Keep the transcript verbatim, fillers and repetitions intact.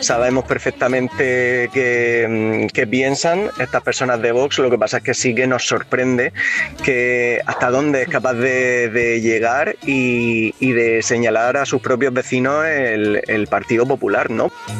sabemos perfectamente qué, qué piensan estas personas de Vox. Lo que pasa es que sí que nos sorprende que hasta dónde es capaz de, de llegar y, y de señalar a sus propios vecinos el, el Partido Popular, ¿no?